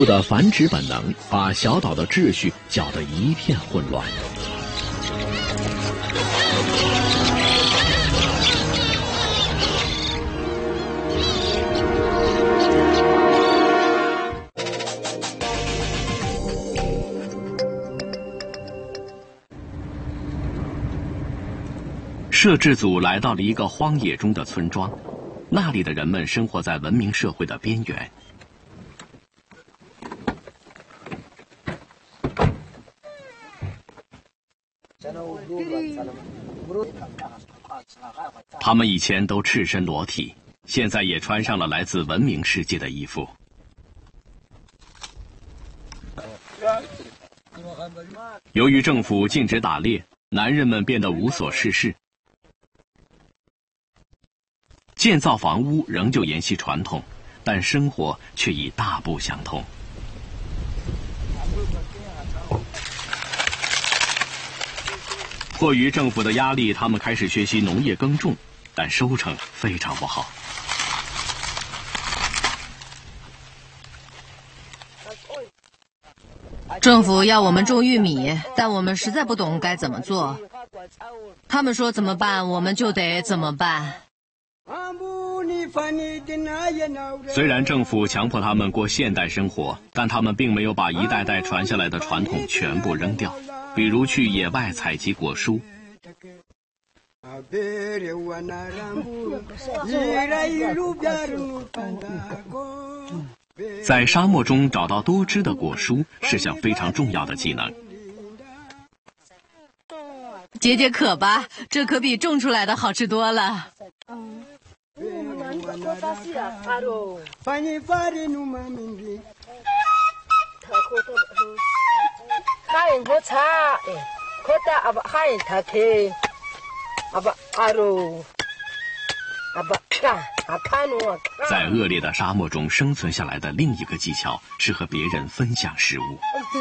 的繁殖本能把小岛的秩序搅得一片混乱。摄制组来到了一个荒野中的村庄，那里的人们生活在文明社会的边缘。他们以前都赤身裸体，现在也穿上了来自文明世界的衣服。由于政府禁止打猎，男人们变得无所事事。建造房屋仍旧沿袭传统，但生活却已大不相同。迫于政府的压力，他们开始学习农业耕种，但收成非常不好。 政府要我们种玉米，但我们实在不懂该怎么做。他们说怎么办，我们就得怎么办。 虽然政府强迫他们过现代生活，但他们并没有把一代代传下来的传统全部扔掉，比如去野外采集果蔬。在沙漠中找到多汁的果蔬是项非常重要的技能。 解解渴吧，这可比种出来的好吃多了。 在恶劣的沙漠中生存下来的另一个技巧是和别人分享食物。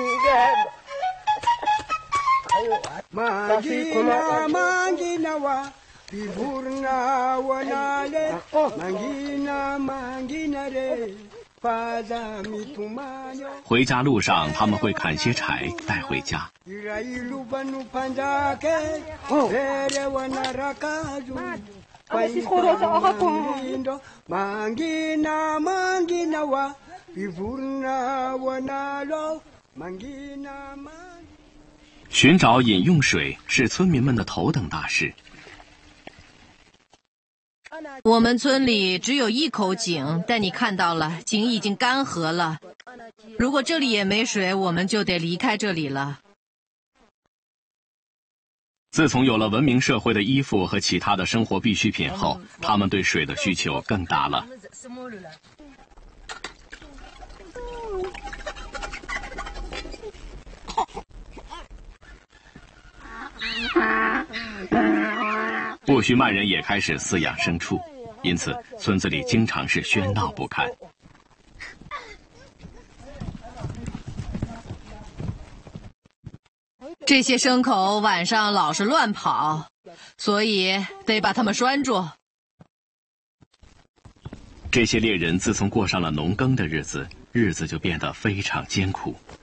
回家路上，他们会砍些柴带回家。寻找饮用水是村民们的头等大事。 我们村里只有一口井，但你看到了，井已经干涸了。如果这里也没水，我们就得离开这里了。 自从有了文明社会的衣服和其他的生活必需品后，他们对水的需求更大了。布须曼人也开始饲养牲畜，因此村子里经常是喧闹不堪。 这些牲口晚上老是乱跑，所以得把它们拴住。 这些猎人自从过上了农耕的日子，日子就变得非常艰苦。